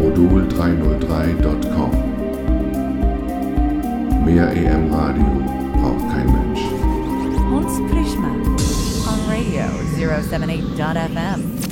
modul303.com. Mehr EM-Radio braucht kein Mensch. Hans Prisma on Radio 078.fm.